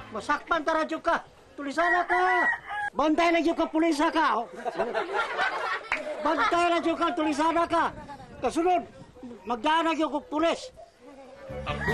Masakpan tara jud ka. Tulisana ka. Bantay na jud ka pulisa ka. Bantay na jud ka tulisana ka. Kasunod, magdaan na jud ko pulis.